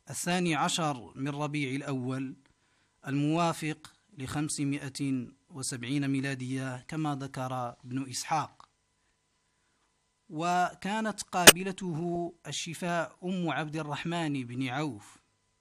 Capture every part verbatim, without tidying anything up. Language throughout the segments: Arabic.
الثاني عشر من ربيع الأول الموافق لخمسمائة وسبعين ميلادية كما ذكر ابن إسحاق. وكانت قابلته الشفاء أم عبد الرحمن بن عوف.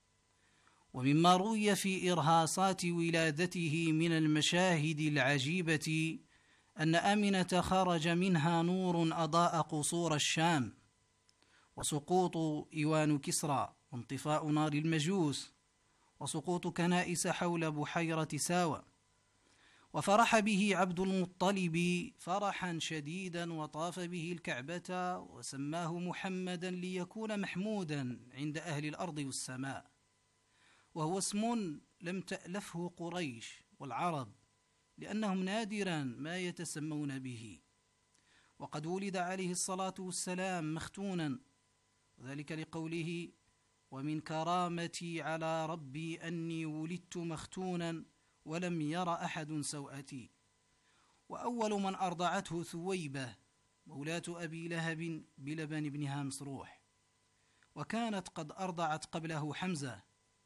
ومما روي في إرهاصات ولادته من المشاهد العجيبة أن آمنة خرج منها نور أضاء قصور الشام، وسقوط إيوان كسرى، وانطفاء نار المجوس، وسقوط كنائس حول بحيرة ساوى. وفرح به عبد المطلب فرحا شديدا، وطاف به الكعبة وسماه محمدا ليكون محمودا عند أهل الأرض والسماء، وهو اسم لم تألفه قريش والعرب لأنهم نادرا ما يتسمون به. وقد ولد عليه الصلاة والسلام مختونا، وذلك لقوله: ومن كرامتي على ربي أني ولدت مختونا ولم ير أحد سوءتي. وأول من أرضعته ثويبة مولاة أبي لهب بلبن بنها مسروح، وكانت قد أرضعت قبله حمزة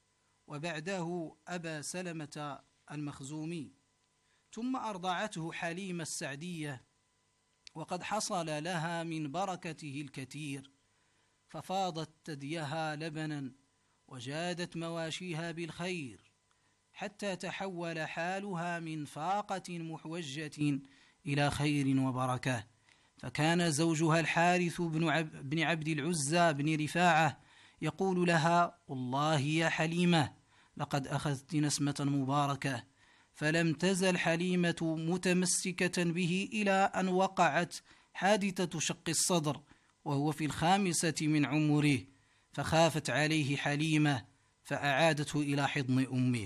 وبعده أبا سلمة المخزومي، ثم أرضعته حليمة السعدية، وقد حصل لها من بركته الكثير، ففاضت ثديها لبنا وجادت مواشيها بالخير، حتى تحول حالها من فاقة محوجة إلى خير وبركة. فكان زوجها الحارث بن, عب بن عبد العزى بن رفاعة يقول لها: والله يا حليمة لقد أخذت نسمة مباركة. فلم تزل حليمة متمسكة به إلى أن وقعت حادثة شق الصدر وهو في الخامسة من عمره، فخافت عليه حليمة فأعادته إلى حضن أمه.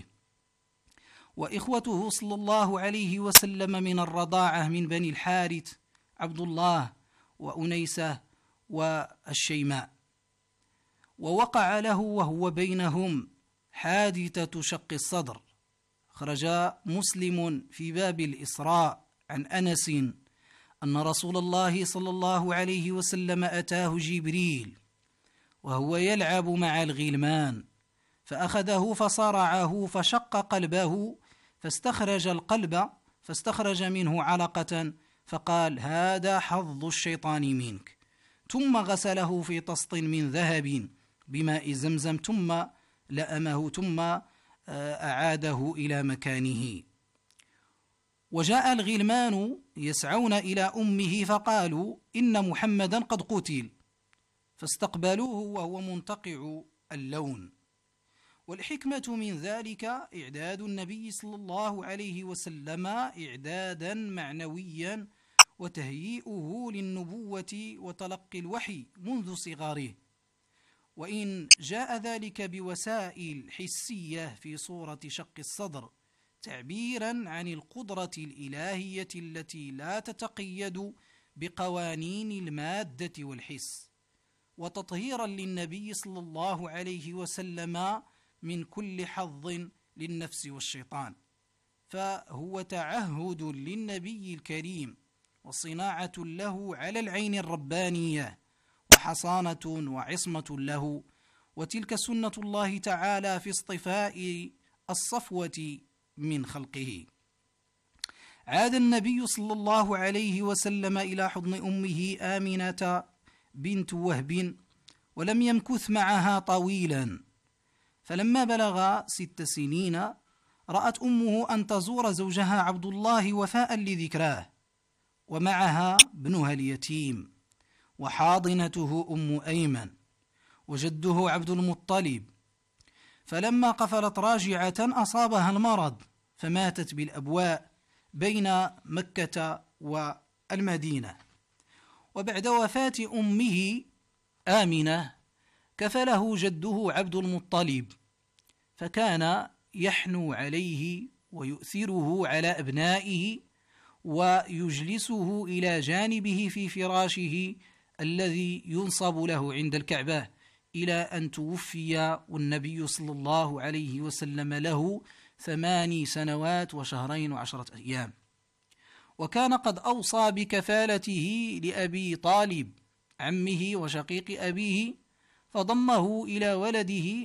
وإخوته صلى الله عليه وسلم من الرضاعة من بني الحارث عبد الله وأنيسة والشيماء. ووقع له وهو بينهم حادثة شق الصدر. خرج مسلم في باب الإسراء عن أنس أن رسول الله صلى الله عليه وسلم أتاه جبريل وهو يلعب مع الغلمان، فأخذه فصرعه فشق قلبه، فاستخرج القلب فاستخرج منه علقة، فقال: هذا حظ الشيطان منك. ثم غسله في طست من ذهب بماء زمزم، ثم لأمه، ثم أعاده إلى مكانه. وجاء الغلمان يسعون إلى أمه فقالوا: إن محمدا قد قتل، فاستقبلوه وهو منتقع اللون. والحكمة من ذلك إعداد النبي صلى الله عليه وسلم إعدادا معنويا، وتهيئه للنبوة وتلقي الوحي منذ صغاره. وإن جاء ذلك بوسائل حسية في صورة شق الصدر تعبيرا عن القدرة الإلهية التي لا تتقيد بقوانين المادة والحس، وتطهيرا للنبي صلى الله عليه وسلم من كل حظ للنفس والشيطان، فهو تعهد للنبي الكريم وصناعة له على العين الربانية، وحصانة وعصمة له. وتلك سنة الله تعالى في اصطفاء الصفوة من خلقه. عاد النبي صلى الله عليه وسلم إلى حضن أمه آمنة بنت وهب، ولم يمكث معها طويلا، فلما بلغ ست سنين رأت أمه أن تزور زوجها عبد الله وفاء لذكراه، ومعها ابنها اليتيم، وحاضنته أم أيمن، وجده عبد المطلب. فلما قفلت راجعة أصابها المرض فماتت بالأبواء بين مكة والمدينة. وبعد وفاة أمه آمنة كفله جده عبد المطلب، فكان يحنو عليه ويؤثره على أبنائه، ويجلسه إلى جانبه في فراشه الذي ينصب له عند الكعبة، إلى أن توفي والنبي صلى الله عليه وسلم له ثماني سنوات وشهرين وعشرة أيام. وكان قد أوصى بكفالته لأبي طالب عمه وشقيق أبيه، فضمه إلى ولده